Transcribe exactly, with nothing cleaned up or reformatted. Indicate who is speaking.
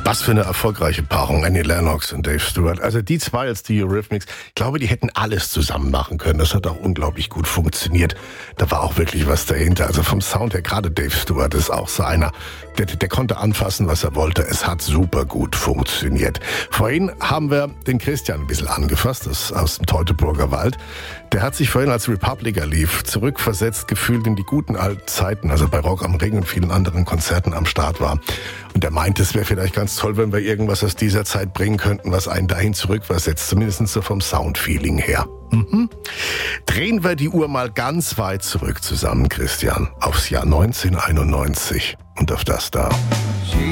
Speaker 1: Was für eine erfolgreiche Paarung, Annie Lennox und Dave Stewart. Also die zwei als die Eurythmics, ich glaube, die hätten alles zusammen machen können. Das hat auch unglaublich gut funktioniert. Da war auch wirklich was dahinter. Also vom Sound her, gerade Dave Stewart ist auch so einer, der, der konnte anfassen, was er wollte. Es hat super gut funktioniert. Vorhin haben wir den Christian ein bisschen angefasst, das ist aus dem Teutoburger Wald. Der hat sich vorhin, als Republica lief, zurückversetzt gefühlt in die guten alten Zeiten, also bei Rock am Ring und vielen anderen Konzerten am Start war. Und er meint, es wäre vielleicht ganz toll, wenn wir irgendwas aus dieser Zeit bringen könnten, was einen dahin zurückversetzt, zumindest so vom Soundfeeling her. Mhm. Drehen wir die Uhr mal ganz weit zurück zusammen, Christian, aufs Jahr neunzehnhunderteinundneunzig und auf das da.